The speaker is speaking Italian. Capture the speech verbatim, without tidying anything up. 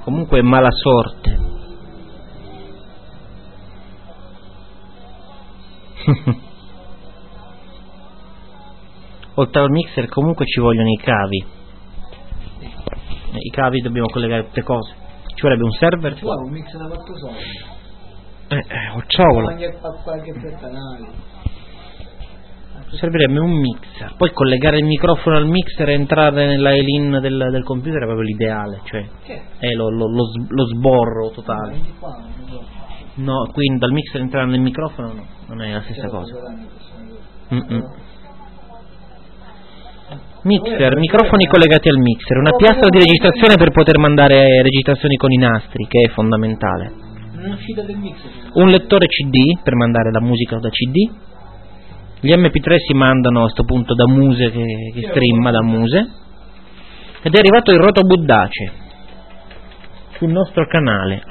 Comunque è mala sorte. Oltre al mixer comunque ci vogliono i cavi. I cavi dobbiamo collegare tutte cose. Ci vorrebbe un server. Ci vuole un mixer da quattro soldi. Eh, eh, ho ciolo. Anche qualche tre canali. Servirebbe un mixer. Poi collegare il microfono al mixer e entrare nella E-Lin del, del computer è proprio l'ideale. Cioè è lo, lo, lo, lo sborro totale. No, quindi dal mixer entrare nel microfono no, non è la stessa cosa. Mm-mm. Mixer, microfoni collegati al mixer, una piastra di registrazione per poter mandare registrazioni con i nastri, che è fondamentale. Un lettore C D per mandare la musica da C D. Gli M P tre si mandano a questo punto da Muse, che, che streama da Muse. Ed è arrivato il Rotobudace sul nostro canale.